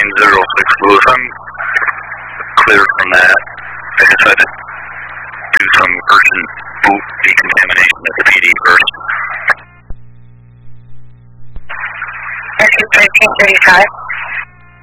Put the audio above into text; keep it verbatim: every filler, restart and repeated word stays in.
nine zero six Lewis. I'm clear from that. I just had to do some urgent boot decontamination at the P D first. S U thirteen thirty-five.